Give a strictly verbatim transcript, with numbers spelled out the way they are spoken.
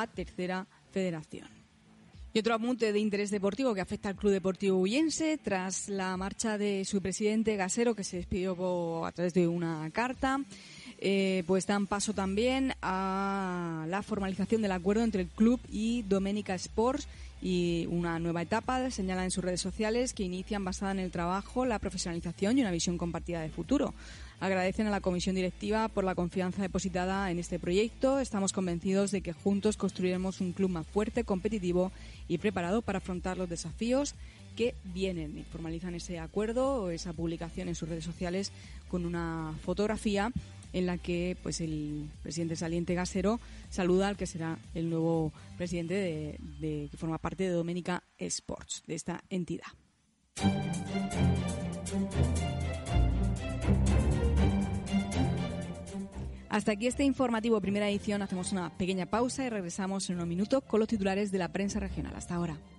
la tercera federación. Y otro apunte de interés deportivo que afecta al Club Deportivo Huyense tras la marcha de su presidente Gasero, que se despidió a través de una carta. Eh, pues dan paso también a la formalización del acuerdo entre el club y Domenica Sports y una nueva etapa, señalan en sus redes sociales, que inician basada en el trabajo, la profesionalización y una visión compartida de futuro. Agradecen a la comisión directiva por la confianza depositada en este proyecto. Estamos convencidos de que juntos construiremos un club más fuerte, competitivo y preparado para afrontar los desafíos que vienen. Y formalizan ese acuerdo o esa publicación en sus redes sociales con una fotografía en la que pues el presidente saliente Gasero saluda al que será el nuevo presidente de, de que forma parte de Domenica Sports, de esta entidad. Hasta aquí este informativo primera edición. Hacemos una pequeña pausa y regresamos en unos minutos con los titulares de la prensa regional. Hasta ahora.